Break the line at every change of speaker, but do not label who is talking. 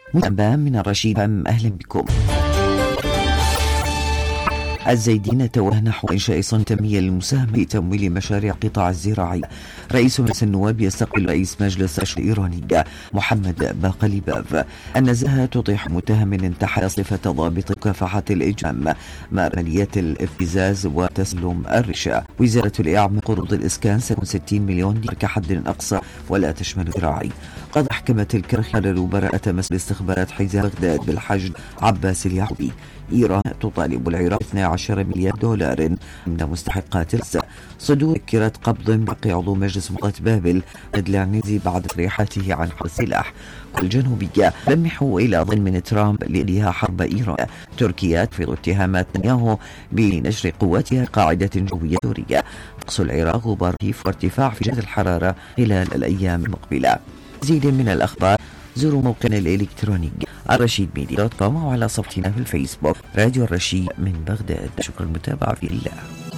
متابعة من الرشيد. أهلا بكم. الزيدين توجه نحو إنشاء صندوق تنمية للمساهمة في تمويل مشاريع قطاع الزراعي. رئيس مجلس النواب يستقبل رئيس مجلس الشورى الإيراني محمد باقليباف. النزاهة تطيح متهم انتحل صفة ضابط مكافحة الإجرام مع عمليات الابتزاز وتسلم الرشا. وزارة الإعلام قروض الإسكان ستكون 60 مليون دينار كحد أقصى ولا تشمل الزراعي. قد أحكمت الكرخة براءة مسؤول استخبارات حزام بغداد بالحشد عباس اليعقوبي. إيران تطالب العراق 12 مليار دولار من مستحقات غزة. صدور مذكرة قبض باقي عضو مجلس مقاة بابل العنزي بعد تصريحاته عن حرب السلاح. الجنوبية لمحوا إلى ظل من ترامب لإنهاء حرب إيران. تركيا تفرض اتهامات نتنياهو بنشر قواتها قاعدة جوية سورية. طقس العراق غبار وارتفاع في درجة الحرارة خلال الأيام المقبلة. مزيد من الأخبار زوروا موقعنا الإلكتروني الرشيد.com وعلى صفحتنا في الفيسبوك راديو الرشيد من بغداد. شكرا للمتابعة في الله.